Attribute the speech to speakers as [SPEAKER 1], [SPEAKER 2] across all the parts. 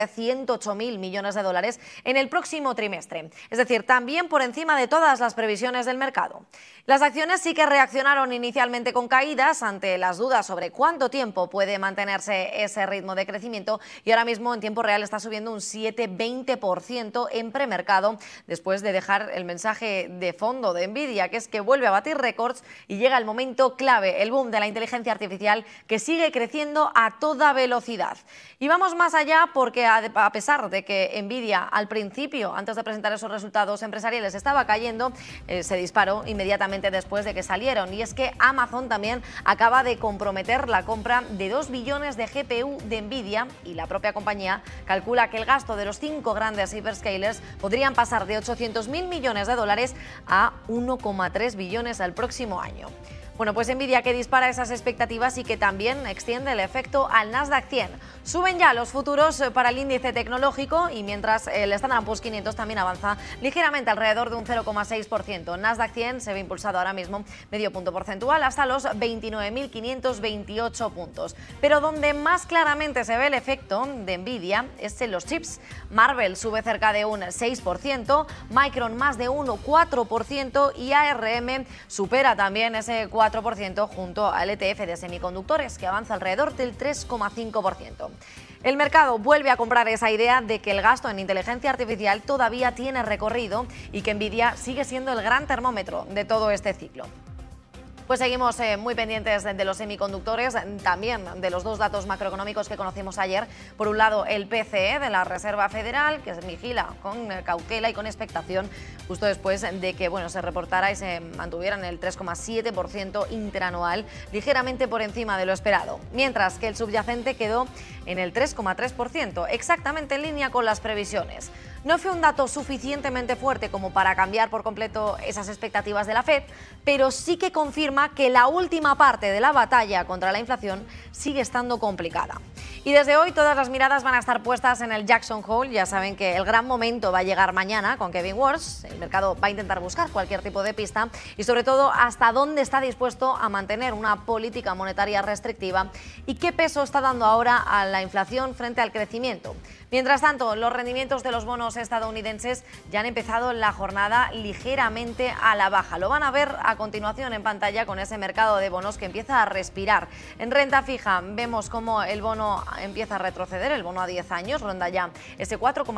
[SPEAKER 1] 108.000 millones de dólares en el próximo trimestre, es decir, también por encima de todas las previsiones del mercado. Las acciones sí que reaccionaron inicialmente con caídas ante las dudas sobre cuánto tiempo puede mantenerse ese ritmo de crecimiento y ahora mismo en tiempo real está subiendo un 7,20% en premercado después de dejar el mensaje de fondo de Nvidia, que es que vuelve a batir récords y llega el momento clave, el boom de la inteligencia artificial que sigue creciendo a toda velocidad. Y vamos más allá porque a pesar de que Nvidia al principio, antes de presentar esos resultados empresariales, estaba cayendo, se disparó inmediatamente después de que salieron. Y es que Amazon también acaba de comprometer la compra de 2 billones de GPU de Nvidia y la propia compañía calcula que el gasto de los 5 grandes hyperscalers podrían pasar de 800.000 millones de dólares a 1,3 billones al próximo año. Bueno, pues Nvidia que dispara esas expectativas y que también extiende el efecto al Nasdaq 100. Suben ya los futuros para el índice tecnológico y mientras el Standard & Poor's 500 también avanza ligeramente alrededor de un 0,6%. Nasdaq 100 se ve impulsado ahora mismo medio punto porcentual hasta los 29.528 puntos. Pero donde más claramente se ve el efecto de Nvidia es en los chips. Marvell sube cerca de un 6%, Micron más de un 4% y ARM supera también ese 4% junto al ETF de semiconductores que avanza alrededor del 3,5%. El mercado vuelve a comprar esa idea de que el gasto en inteligencia artificial todavía tiene recorrido y que Nvidia sigue siendo el gran termómetro de todo este ciclo. Pues seguimos muy pendientes de los semiconductores, también de los dos datos macroeconómicos que conocimos ayer. Por un lado, el PCE de la Reserva Federal, que se vigila con cautela y con expectación justo después de que se reportara y se mantuviera en el 3,7% interanual, ligeramente por encima de lo esperado. Mientras que el subyacente quedó en el 3,3%, exactamente en línea con las previsiones. No fue un dato suficientemente fuerte como para cambiar por completo esas expectativas de la Fed, pero sí que confirma que la última parte de la batalla contra la inflación sigue estando complicada. Y desde hoy todas las miradas van a estar puestas en el Jackson Hole. Ya saben que el gran momento va a llegar mañana con Kevin Warsh. El mercado va a intentar buscar cualquier tipo de pista y sobre todo hasta dónde está dispuesto a mantener una política monetaria restrictiva y qué peso está dando ahora a la inflación frente al crecimiento. Mientras tanto, los rendimientos de los bonos estadounidenses ya han empezado la jornada ligeramente a la baja. Lo van a ver a continuación en pantalla con ese mercado de bonos que empieza a respirar. En renta fija vemos cómo el bono empieza a retroceder, el bono a 10 años ronda ya ese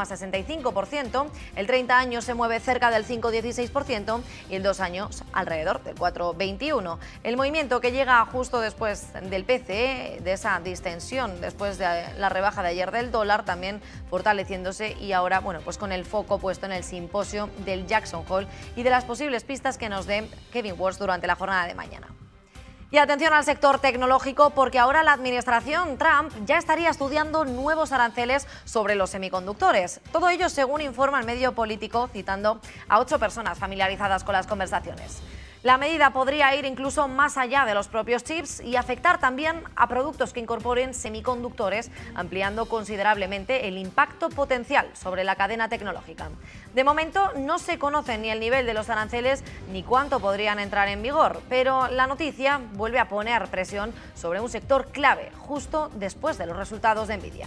[SPEAKER 1] 4,65%, el 30 años se mueve cerca del 5,16% y el 2 años alrededor del 4,21%. El movimiento que llega justo después del PCE, de esa distensión después de la rebaja de ayer del dólar, también fortaleciéndose y ahora, pues con el foco puesto en el simposio del Jackson Hole y de las posibles pistas que nos dé Kevin Warsh durante la jornada de mañana. Y atención al sector tecnológico porque ahora la administración Trump ya estaría estudiando nuevos aranceles sobre los semiconductores. Todo ello según informa el medio político citando a 8 personas familiarizadas con las conversaciones. La medida podría ir incluso más allá de los propios chips y afectar también a productos que incorporen semiconductores, ampliando considerablemente el impacto potencial sobre la cadena tecnológica. De momento no se conoce ni el nivel de los aranceles ni cuánto podrían entrar en vigor, pero la noticia vuelve a poner presión sobre un sector clave justo después de los resultados de Nvidia.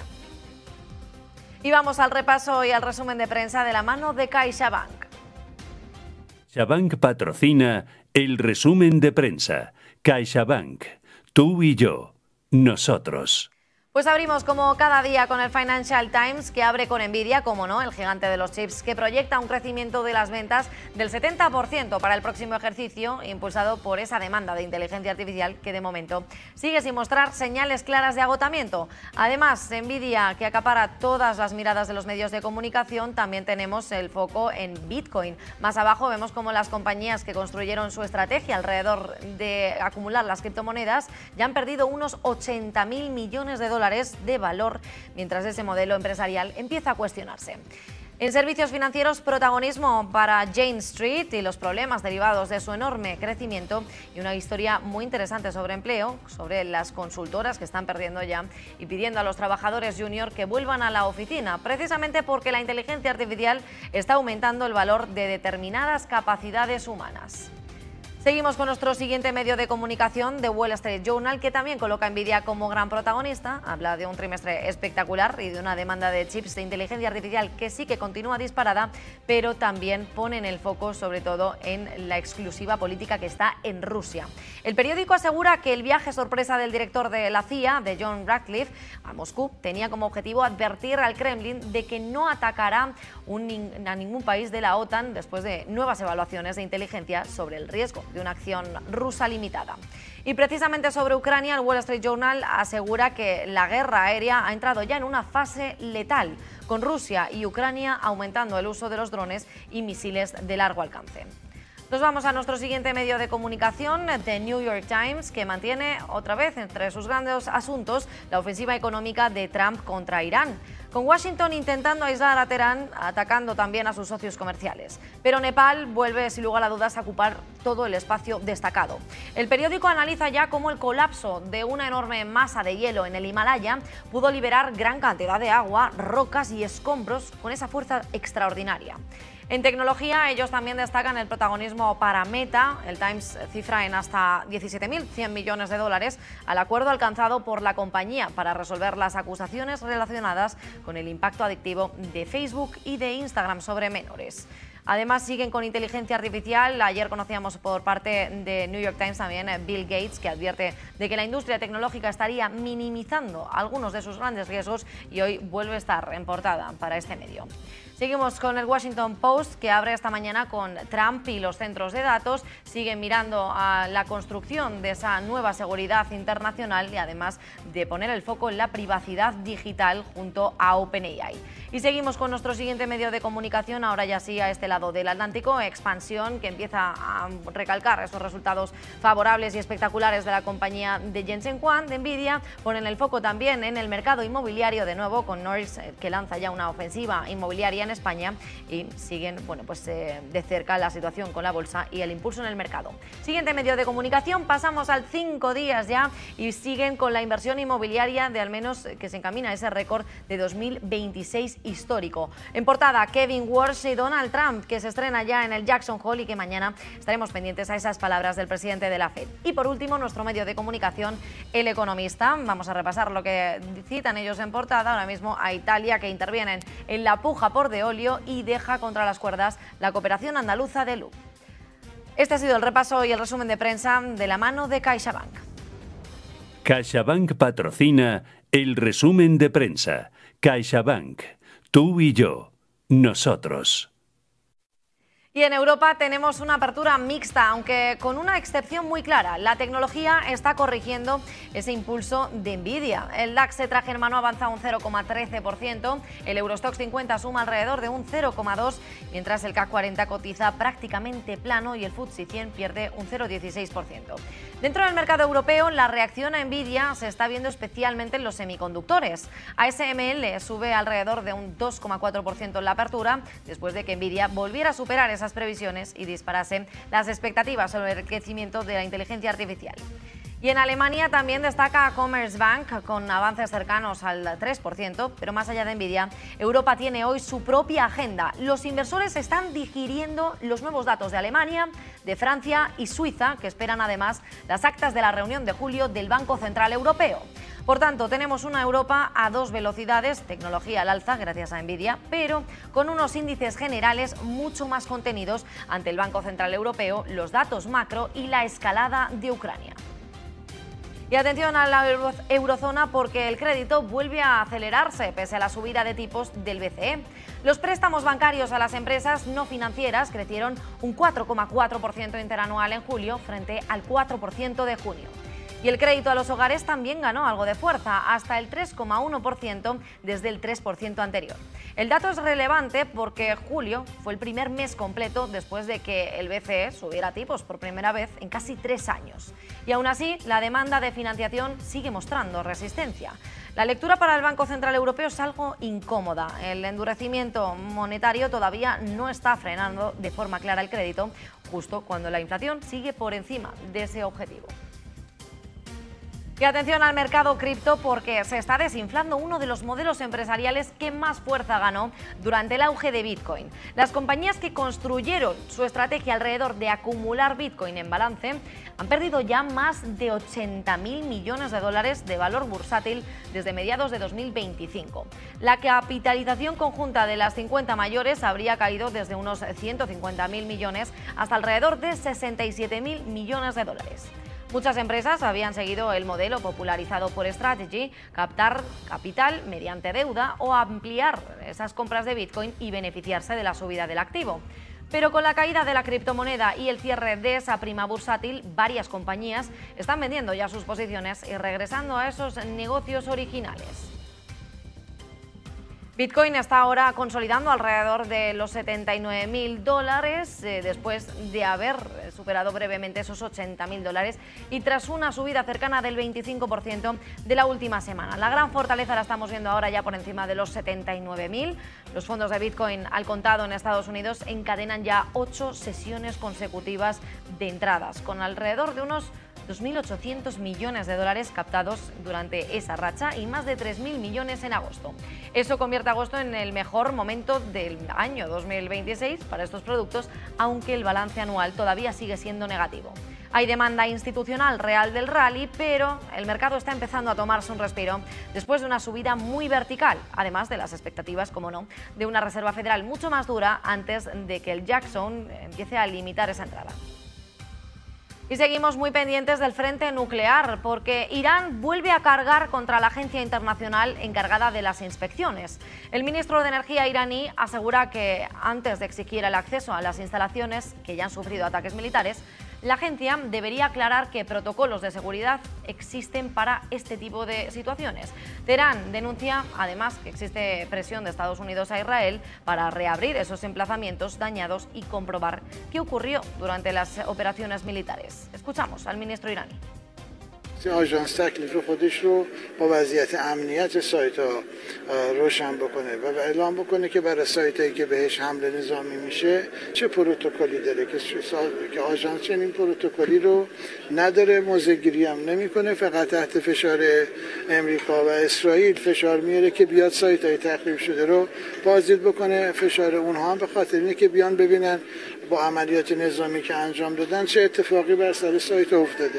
[SPEAKER 1] Y vamos al repaso y al resumen de prensa de la mano de CaixaBank.
[SPEAKER 2] CaixaBank patrocina el resumen de prensa. CaixaBank, tú y yo, nosotros.
[SPEAKER 1] Pues abrimos como cada día con el Financial Times, que abre con Nvidia, como no, el gigante de los chips, que proyecta un crecimiento de las ventas del 70% para el próximo ejercicio, impulsado por esa demanda de inteligencia artificial que de momento sigue sin mostrar señales claras de agotamiento. Además, Nvidia, que acapara todas las miradas de los medios de comunicación, también tenemos el foco en Bitcoin. Más abajo vemos cómo las compañías que construyeron su estrategia alrededor de acumular las criptomonedas ya han perdido unos 80.000 millones de dólares de valor, mientras ese modelo empresarial empieza a cuestionarse. En servicios financieros, protagonismo para Jane Street y los problemas derivados de su enorme crecimiento y una historia muy interesante sobre empleo, sobre las consultoras que están perdiendo ya y pidiendo a los trabajadores junior que vuelvan a la oficina, precisamente porque la inteligencia artificial está aumentando el valor de determinadas capacidades humanas. Seguimos con nuestro siguiente medio de comunicación, The Wall Street Journal, que también coloca a Nvidia como gran protagonista. Habla de un trimestre espectacular y de una demanda de chips de inteligencia artificial que sí que continúa disparada, pero también pone en el foco sobre todo en la exclusiva política que está en Rusia. El periódico asegura que el viaje sorpresa del director de la CIA, de John Ratcliffe, a Moscú, tenía como objetivo advertir al Kremlin de que no atacará a ningún país de la OTAN después de nuevas evaluaciones de inteligencia sobre el riesgo de una acción rusa limitada. Y precisamente sobre Ucrania, el Wall Street Journal asegura que la guerra aérea ha entrado ya en una fase letal, con Rusia y Ucrania aumentando el uso de los drones y misiles de largo alcance. Nos vamos a nuestro siguiente medio de comunicación, The New York Times, que mantiene otra vez entre sus grandes asuntos la ofensiva económica de Trump contra Irán, con Washington intentando aislar a Teherán, atacando también a sus socios comerciales. Pero Nepal vuelve, sin lugar a dudas, a ocupar todo el espacio destacado. El periódico analiza ya cómo el colapso de una enorme masa de hielo en el Himalaya pudo liberar gran cantidad de agua, rocas y escombros con esa fuerza extraordinaria. En tecnología, ellos también destacan el protagonismo para Meta. El Times cifra en hasta 17.100 millones de dólares al acuerdo alcanzado por la compañía para resolver las acusaciones relacionadas con el impacto adictivo de Facebook y de Instagram sobre menores. Además, siguen con inteligencia artificial. Ayer conocíamos por parte de New York Times también Bill Gates, que advierte de que la industria tecnológica estaría minimizando algunos de sus grandes riesgos y hoy vuelve a estar en portada para este medio. Seguimos con el Washington Post, que abre esta mañana con Trump y los centros de datos. Siguen mirando a la construcción de esa nueva seguridad internacional y además de poner el foco en la privacidad digital junto a OpenAI. Y seguimos con nuestro siguiente medio de comunicación, ahora ya sí a este lado del Atlántico, Expansión, que empieza a recalcar esos resultados favorables y espectaculares de la compañía de Jensen Huang, de Nvidia. Ponen el foco también en el mercado inmobiliario, de nuevo con Norris, que lanza ya una ofensiva inmobiliaria en España, y siguen de cerca la situación con la bolsa y el impulso en el mercado. Siguiente medio de comunicación, pasamos al 5 días ya y siguen con la inversión inmobiliaria de al menos que se encamina a ese récord de 2026 histórico. En portada, Kevin Walsh y Donald Trump, que se estrena ya en el Jackson Hole y que mañana estaremos pendientes a esas palabras del presidente de la FED. Y por último, nuestro medio de comunicación, El Economista. Vamos a repasar lo que citan ellos en portada. Ahora mismo a Italia, que intervienen en la puja por de óleo y deja contra las cuerdas la cooperación andaluza de LUB. Este ha sido el repaso y el resumen de prensa de la mano de CaixaBank.
[SPEAKER 2] CaixaBank patrocina el resumen de prensa. CaixaBank, tú y yo, nosotros.
[SPEAKER 1] Y en Europa tenemos una apertura mixta, aunque con una excepción muy clara. La tecnología está corrigiendo ese impulso de Nvidia. El DAX germano avanza un 0,13%, el Eurostoxx 50 suma alrededor de un 0,2%, mientras el CAC 40 cotiza prácticamente plano y el FTSE 100 pierde un 0,16%. Dentro del mercado europeo, la reacción a Nvidia se está viendo especialmente en los semiconductores. ASML sube alrededor de un 2,4% en la apertura, después de que Nvidia volviera a superar esas previsiones y disparasen las expectativas sobre el crecimiento de la inteligencia artificial. Y en Alemania también destaca Commerzbank con avances cercanos al 3%, pero más allá de Nvidia, Europa tiene hoy su propia agenda. Los inversores están digiriendo los nuevos datos de Alemania, de Francia y Suiza, que esperan además las actas de la reunión de julio del Banco Central Europeo. Por tanto, tenemos una Europa a dos velocidades, tecnología al alza gracias a Nvidia, pero con unos índices generales mucho más contenidos ante el Banco Central Europeo, los datos macro y la escalada de Ucrania. Y atención a la eurozona, porque el crédito vuelve a acelerarse pese a la subida de tipos del BCE. Los préstamos bancarios a las empresas no financieras crecieron un 4,4% interanual en julio frente al 4% de junio. Y el crédito a los hogares también ganó algo de fuerza, hasta el 3,1% desde el 3% anterior. El dato es relevante porque julio fue el primer mes completo después de que el BCE subiera tipos por primera vez en casi 3 años. Y aún así, la demanda de financiación sigue mostrando resistencia. La lectura para el Banco Central Europeo es algo incómoda. El endurecimiento monetario todavía no está frenando de forma clara el crédito, justo cuando la inflación sigue por encima de ese objetivo. Y atención al mercado cripto porque se está desinflando uno de los modelos empresariales que más fuerza ganó durante el auge de Bitcoin. Las compañías que construyeron su estrategia alrededor de acumular Bitcoin en balance han perdido ya más de 80.000 millones de dólares de valor bursátil desde mediados de 2025. La capitalización conjunta de las 50 mayores habría caído desde unos 150.000 millones hasta alrededor de 67.000 millones de dólares. Muchas empresas habían seguido el modelo popularizado por Strategy, captar capital mediante deuda o ampliar esas compras de Bitcoin y beneficiarse de la subida del activo. Pero con la caída de la criptomoneda y el cierre de esa prima bursátil, varias compañías están vendiendo ya sus posiciones y regresando a esos negocios originales. Bitcoin está ahora consolidando alrededor de los 79.000 dólares después de haber superado brevemente esos 80.000 dólares y tras una subida cercana del 25% de la última semana. La gran fortaleza la estamos viendo ahora ya por encima de los 79.000. Los fondos de Bitcoin al contado en Estados Unidos encadenan ya 8 sesiones consecutivas de entradas, con alrededor de unos 2.800 millones de dólares captados durante esa racha y más de 3.000 millones en agosto. Eso convierte a agosto en el mejor momento del año 2026 para estos productos, aunque el balance anual todavía sigue siendo negativo. Hay demanda institucional real del rally, pero el mercado está empezando a tomarse un respiro después de una subida muy vertical, además de las expectativas, como no, de una Reserva Federal mucho más dura antes de que el Jackson empiece a limitar esa entrada. Y seguimos muy pendientes del frente nuclear porque Irán vuelve a cargar contra la agencia internacional encargada de las inspecciones. El ministro de Energía iraní asegura que antes de exigir el acceso a las instalaciones que ya han sufrido ataques militares, la agencia debería aclarar qué protocolos de seguridad existen para este tipo de situaciones. Teherán denuncia además que existe presión de Estados Unidos a Israel para reabrir esos emplazamientos dañados y comprobar qué ocurrió durante las operaciones militares. Escuchamos al ministro iraní.
[SPEAKER 3] آژانس تکلیف خودش رو با وضعیت امنیت سایت‌ها روشن بکنه و اعلام بکنه که برای سایتایی که بهش حمله نظامی میشه چه پروتکلی داره که آژانس چنین پروتکلی رو نداره، موضع‌گیری هم نمی‌کنه، فقط تحت فشار امریکا و اسرائیل فشار میاره که بیاد سایت‌های تخریب شده رو بازدید بکنه. فشار اونها هم به خاطر اینه که بیان ببینن با عملیات نظامی که انجام دادن چه اتفاقی بر سر سایت افتاده.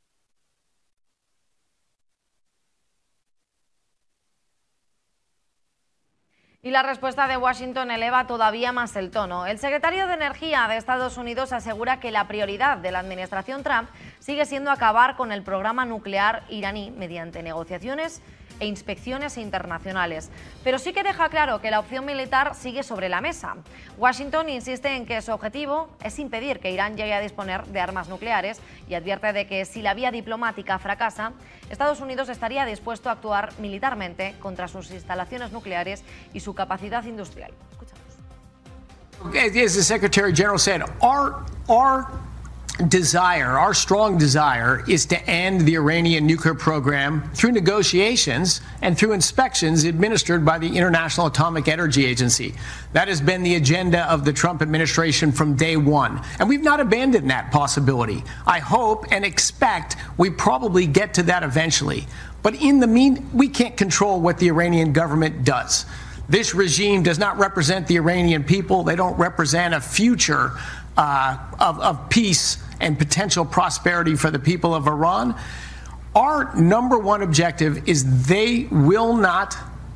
[SPEAKER 1] Y la respuesta de Washington eleva todavía más el tono. El secretario de Energía de Estados Unidos asegura que la prioridad de la administración Trump sigue siendo acabar con el programa nuclear iraní mediante negociaciones e inspecciones internacionales. Pero sí que deja claro que la opción militar sigue sobre la mesa. Washington insiste en que su objetivo es impedir que Irán llegue a disponer de armas nucleares y advierte de que si la vía diplomática fracasa, Estados Unidos estaría dispuesto a actuar militarmente contra sus instalaciones nucleares y su capacidad industrial. Escuchamos.
[SPEAKER 4] As the Secretary General said, our strong desire is to end the Iranian nuclear program through negotiations and through inspections administered by the International Atomic Energy Agency. That has been the agenda of the Trump administration from day one. And we've not abandoned that possibility. I hope and expect we probably get to that eventually. But in the we can't control what the Iranian government does. This regime does not represent the Iranian people. They don't represent a future of peace and potential prosperity for the people of Iran. Our number one objective is they will not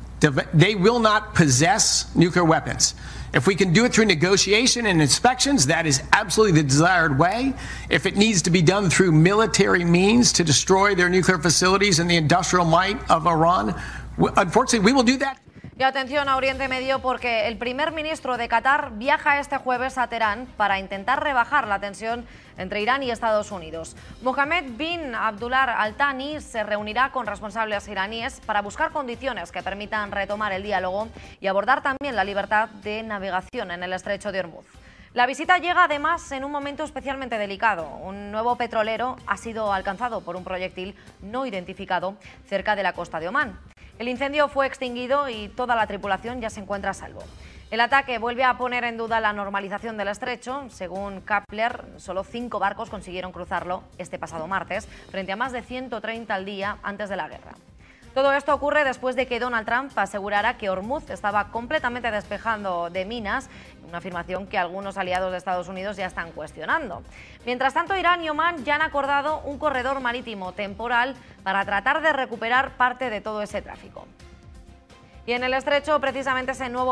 [SPEAKER 4] possess nuclear weapons. If we can do it through negotiation and inspections, that is absolutely the desired way. If it needs to be done through military means to destroy their nuclear facilities and the industrial might of Iran, unfortunately, we will do that.
[SPEAKER 1] Y atención a Oriente Medio porque el primer ministro de Qatar viaja este jueves a Teherán para intentar rebajar la tensión entre Irán y Estados Unidos. Mohammed bin Abdullah Al Thani se reunirá con responsables iraníes para buscar condiciones que permitan retomar el diálogo y abordar también la libertad de navegación en el estrecho de Hormuz. La visita llega además en un momento especialmente delicado. Un nuevo petrolero ha sido alcanzado por un proyectil no identificado cerca de la costa de Omán. El incendio fue extinguido y toda la tripulación ya se encuentra a salvo. El ataque vuelve a poner en duda la normalización del estrecho. Según Kepler, solo 5 barcos consiguieron cruzarlo este pasado martes, frente a más de 130 al día antes de la guerra. Todo esto ocurre después de que Donald Trump asegurara que Hormuz estaba completamente despejado de minas, una afirmación que algunos aliados de Estados Unidos ya están cuestionando. Mientras tanto, Irán y Omán ya han acordado un corredor marítimo temporal para tratar de recuperar parte de todo ese tráfico. Y en el estrecho, precisamente ese nuevo